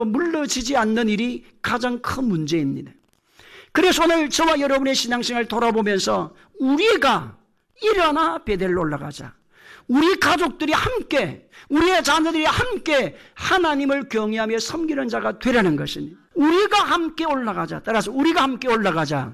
물러지지 않는 일이 가장 큰 문제입니다. 그래서 오늘 저와 여러분의 신앙생활을 돌아보면서 우리가 일어나 베델로 올라가자. 우리 가족들이 함께, 우리의 자녀들이 함께 하나님을 경외하며 섬기는 자가 되라는 것입니다. 우리가 함께 올라가자. 따라서 우리가 함께 올라가자.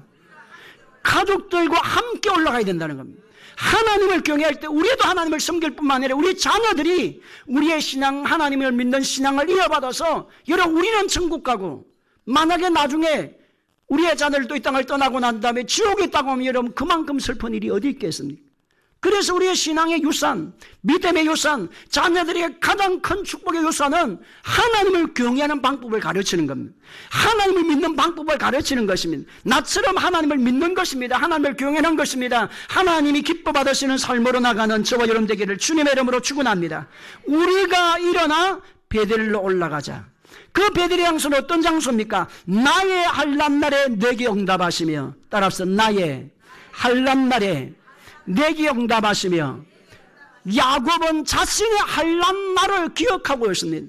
가족들과 함께 올라가야 된다는 겁니다. 하나님을 경외할 때 우리도 하나님을 섬길 뿐만 아니라 우리 자녀들이 우리의 신앙, 하나님을 믿는 신앙을 이어받아서 여러분 우리는 천국 가고 만약에 나중에 우리의 자녀들도 이 땅을 떠나고 난 다음에 지옥에 있다고 하면 여러분 그만큼 슬픈 일이 어디 있겠습니까? 그래서 우리의 신앙의 유산, 믿음의 유산, 자녀들에게 가장 큰 축복의 유산은 하나님을 경외하는 방법을 가르치는 겁니다. 하나님을 믿는 방법을 가르치는 것입니다. 나처럼 하나님을 믿는 것입니다. 하나님을 경외하는 것입니다. 하나님이 기뻐 받으시는 삶으로 나가는 저와 여러분 되기를 주님의 이름으로 축원합니다. 우리가 일어나 베델로 올라가자. 그 베델의 장소는 어떤 장소입니까? 나의 환난 날에 내게 응답하시며, 따라서 나의 환난 날에 내게 응답하시며. 야곱은 자신의 환난 날을 기억하고 있습니다.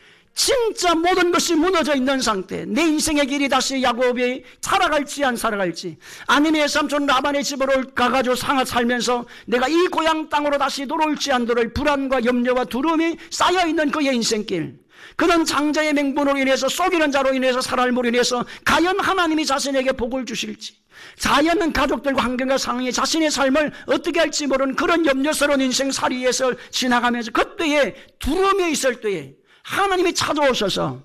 진짜 모든 것이 무너져 있는 상태, 내 인생의 길이 다시 야곱이 살아갈지 안 살아갈지, 아니면 삼촌 라반의 집으로 가가지고 살면서 내가 이 고향 땅으로 다시 돌아올지 안 돌아올 불안과 염려와 두려움이 쌓여있는 그의 인생길, 그는 장자의 맹분으로 인해서 속이는 자로 인해서 살아남으로 인해서 과연 하나님이 자신에게 복을 주실지, 자연은 가족들과 환경과 상황이 자신의 삶을 어떻게 할지 모르는 그런 염려스러운 인생살이에서 지나가면서 그때에 두려움이 있을 때에 하나님이 찾아오셔서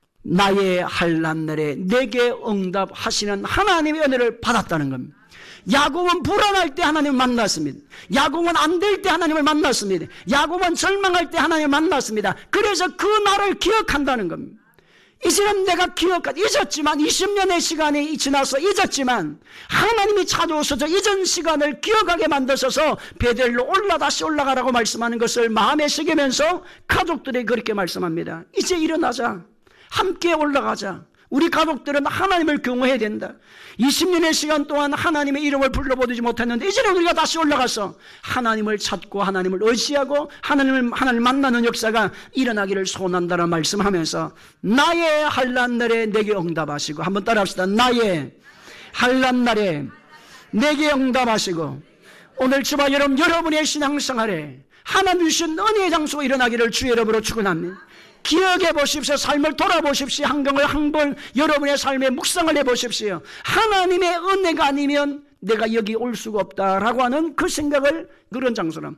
나의 환난 날에 내게 응답하시는 하나님의 은혜를 받았다는 겁니다. 야곱은 불안할 때 하나님을 만났습니다. 야곱은 안 될 때 하나님을 만났습니다. 야곱은 절망할 때 하나님을 만났습니다. 그래서 그 날을 기억한다는 겁니다. 이제는 내가 잊었지만 20년의 시간이 지나서 잊었지만 하나님이 찾아오셔서 이전 시간을 기억하게 만드셔서 베델로 다시 올라가라고 말씀하는 것을 마음에 새기면서 가족들에게 그렇게 말씀합니다. 이제 일어나자. 함께 올라가자. 우리 가족들은 하나님을 경외해야 된다. 20년의 시간 동안 하나님의 이름을 불러보지 못했는데 이제는 우리가 다시 올라가서 하나님을 찾고 하나님을 의지하고 하나님을 만나는 역사가 일어나기를 소원한다는 말씀하면서 나의 환난 날에 내게 응답하시고, 한번 따라합시다. 나의 환난 날에 내게 응답하시고. 오늘 저와 여러분의 신앙생활에 하나님 주신 은혜의 장소가 일어나기를 주의 이름으로 축원합니다. 기억해 보십시오. 삶을 돌아보십시오. 한경을 한번 여러분의 삶에 묵상을 해보십시오. 하나님의 은혜가 아니면 내가 여기 올 수가 없다라고 하는 그 생각을, 그런 장소는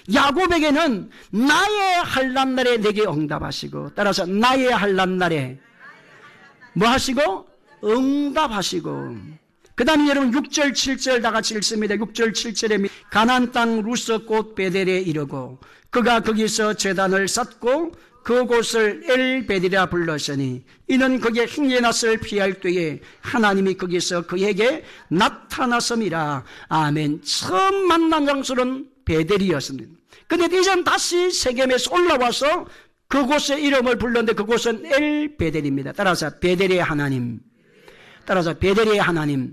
야곱에게는 나의 환난 날에 내게 응답하시고, 따라서 나의 환난 날에 뭐 하시고? 응답하시고. 그 다음에 여러분 6절 7절 다 같이 읽습니다. 6절 7절에 가나안 땅 루스 곧 베델에 이르고 그가 거기서 제단을 쌓고 그곳을 엘베델이라 불렀으니 이는 그의 행여낯을 피할 때에 하나님이 거기서 그에게 나타났음이라. 아멘. 처음 만난 장소는 베델이었습니다. 그런데 이젠 다시 세겜에서 올라와서 그곳의 이름을 불렀는데 그곳은 엘베델입니다. 따라서 베델의 하나님. 따라서 베델의 하나님.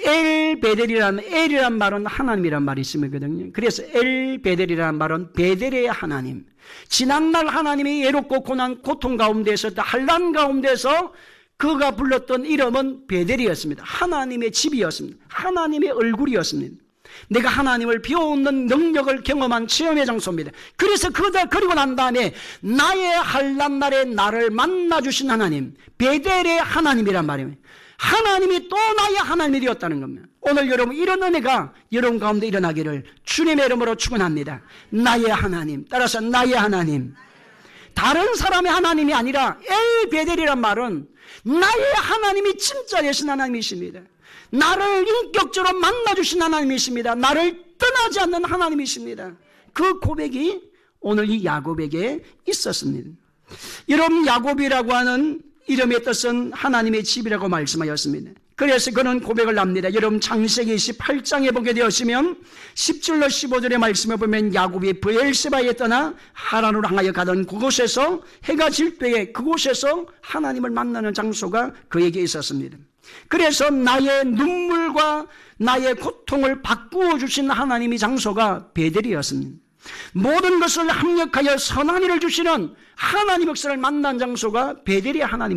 엘이란 말은 하나님이란 말이 있거든요. 그래서 엘베델이란 말은 베델의 하나님. 지난날 하나님이 예롭고 고통 가운데 있었다. 환난 가운데서 그가 불렀던 이름은 베델이었습니다. 하나님의 집이었습니다. 하나님의 얼굴이었습니다. 내가 하나님을 비워놓는 능력을 경험한 체험의 장소입니다. 그래서 그리고 난 다음에 나의 환난 날에 나를 만나주신 하나님, 베델의 하나님이란 말입니다. 하나님이 또 나의 하나님이 되었다는 겁니다. 오늘 여러분 이런 은혜가 여러분 가운데 일어나기를 주님의 이름으로 축원합니다. 나의 하나님, 따라서 나의 하나님. 다른 사람의 하나님이 아니라 엘베델이란 말은 나의 하나님이 진짜 되신 하나님이십니다. 나를 인격적으로 만나주신 하나님이십니다. 나를 떠나지 않는 하나님이십니다. 그 고백이 오늘 이 야곱에게 있었습니다. 여러분 야곱이라고 하는 이름의 뜻은 하나님의 집이라고 말씀하였습니다. 그래서 그는 고백을 합니다. 여러분 창세기 28장에 보게 되었으면 10절로 15절의 말씀을 보면 야곱이 브엘세바에 떠나 하란으로 향하여 가던 그곳에서 해가 질 때에 그곳에서 하나님을 만나는 장소가 그에게 있었습니다. 그래서 나의 눈물과 나의 고통을 바꾸어 주신 하나님의 장소가 베델이었습니다. 모든 것을 합력하여 선한 일을 주시는 하나님 역사를 만난 장소가 베델이 하나님